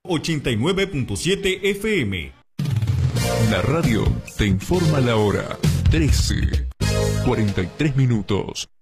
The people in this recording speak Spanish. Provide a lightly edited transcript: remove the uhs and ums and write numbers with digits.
89.7 FM. La radio te informa la hora. 13:43 minutos.